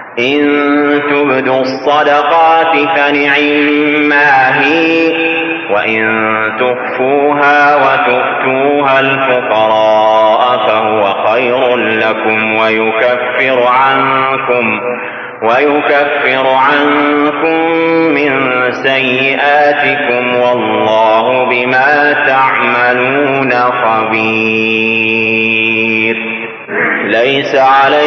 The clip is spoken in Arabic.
إن تبدوا الصدقات فنعما هي، وإن تخفوها وتؤتوها الفقراء فهو خير لكم ويكفر عنكم من سيئاتكم والله بما تعملون خبير. ليس عليكم